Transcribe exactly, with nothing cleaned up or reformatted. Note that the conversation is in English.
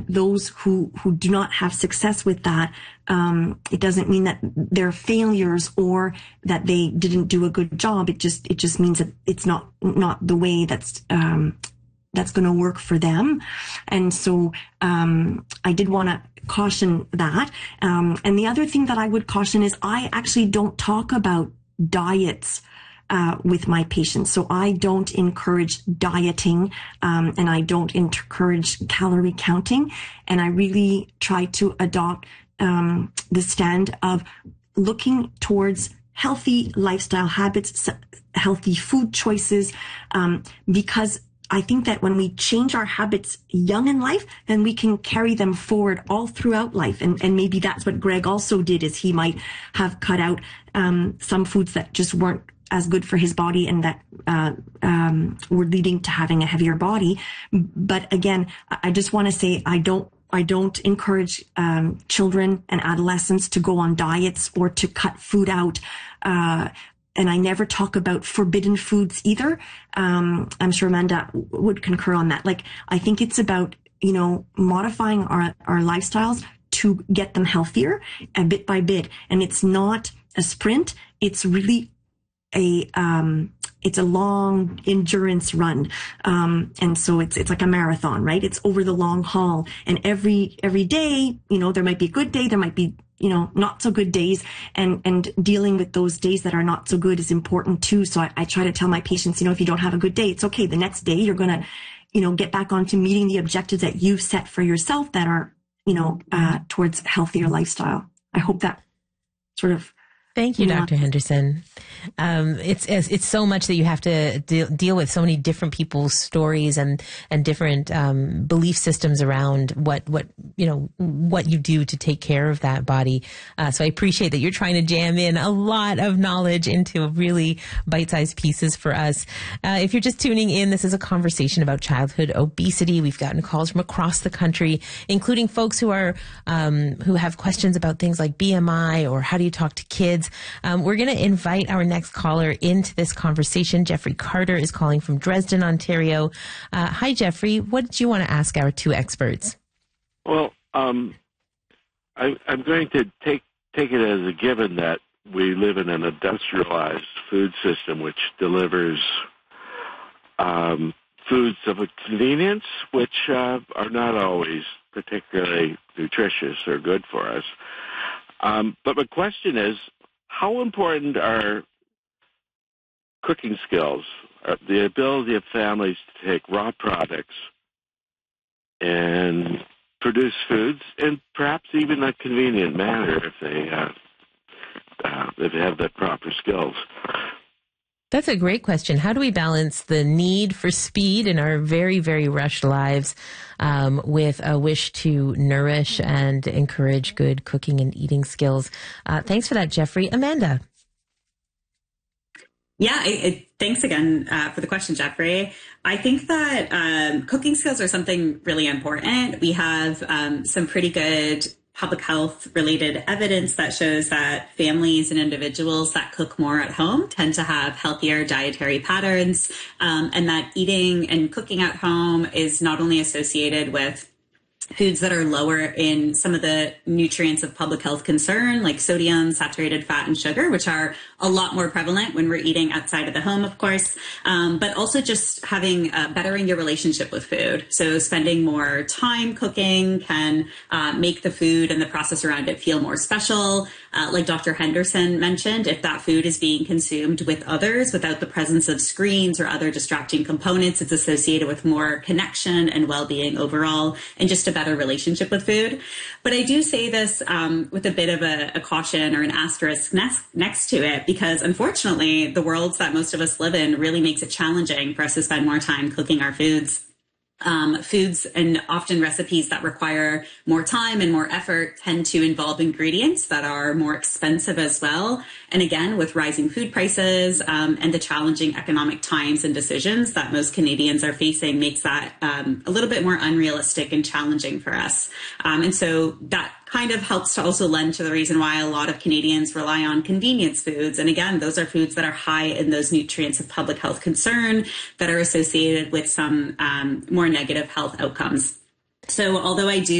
those who, who do not have success with that, um, it doesn't mean that they're failures or that they didn't do a good job. It just, it just means that it's not, not the way that's, um, that's going to work for them. And so, um, I did want to caution that. Um, and the other thing that I would caution is I actually don't talk about diets Uh, with my patients. So I don't encourage dieting, um, and I don't encourage calorie counting. And I really try to adopt, um, the stand of looking towards healthy lifestyle habits, healthy food choices, um, because I think that when we change our habits young in life, then we can carry them forward all throughout life. And, and maybe that's what Greg also did, is he might have cut out, um, some foods that just weren't as good for his body and that uh, um, were leading to having a heavier body. But again, I just want to say I don't I don't encourage um, children and adolescents to go on diets or to cut food out. Uh, and I never talk about forbidden foods either. Um, I'm sure Amanda would concur on that. Like, I think it's about, you know, modifying our, our lifestyles to get them healthier, and bit by bit. And it's not a sprint. It's really a, um, it's a long endurance run. Um, and so it's, it's like a marathon, right? It's over the long haul. And every, every day, you know, there might be a good day, there might be, you know, not so good days, and, and dealing with those days that are not so good is important too. So I, I try to tell my patients, you know, if you don't have a good day, it's okay. The next day you're going to, you know, get back onto meeting the objectives that you've set for yourself that are, you know, uh, towards healthier lifestyle. I hope that sort of. Thank you, Yeah. Doctor Henderson. Um, it's, it's, it's so much that you have to deal, deal with, so many different people's stories and, and different, um, belief systems around what, what, you know, what you do to take care of that body. Uh, so I appreciate that you're trying to jam in a lot of knowledge into really bite-sized pieces for us. Uh, if you're just tuning in, this is a conversation about childhood obesity. We've gotten calls from across the country, including folks who are, um, who have questions about things like B M I or how do you talk to kids. Um, we're going to invite our next caller into this conversation. Jeffrey Carter is calling from Dresden, Ontario. Uh, hi, Jeffrey. What did you want to ask our two experts? Well, um, I, I'm going to take take it as a given that we live in an industrialized food system which delivers um, foods of a convenience, which uh, are not always particularly nutritious or good for us. Um, but my question is, how important are cooking skills, uh, the ability of families to take raw products and produce foods in perhaps even a convenient manner if they, uh, uh, if they have the proper skills? That's a great question. How do we balance the need for speed in our very, very rushed lives um, with a wish to nourish and encourage good cooking and eating skills? Uh, thanks for that, Jeffrey. Amanda. Yeah, I, I, thanks again uh, for the question, Jeffrey. I think that um, cooking skills are something really important. We have um, some pretty good public health related evidence that shows that families and individuals that cook more at home tend to have healthier dietary patterns, um, and that eating and cooking at home is not only associated with foods that are lower in some of the nutrients of public health concern, like sodium, saturated fat, and sugar, which are a lot more prevalent when we're eating outside of the home, of course, um, but also just having, uh, bettering your relationship with food. So spending more time cooking can uh, make the food and the process around it feel more special. Uh, like Doctor Henderson mentioned, if that food is being consumed with others without the presence of screens or other distracting components, it's associated with more connection and well-being overall, and just a better relationship with food. But I do say this um, with a bit of a, a caution or an asterisk next, next to it, because unfortunately, the worlds that most of us live in really makes it challenging for us to spend more time cooking our foods. Um, foods and often recipes that require more time and more effort tend to involve ingredients that are more expensive as well. And again, with rising food prices um, and the challenging economic times and decisions that most Canadians are facing makes that um, a little bit more unrealistic and challenging for us. Um, and so that kind of helps to also lend to the reason why a lot of Canadians rely on convenience foods. And again, those are foods that are high in those nutrients of public health concern that are associated with some um, more negative health outcomes. So although I do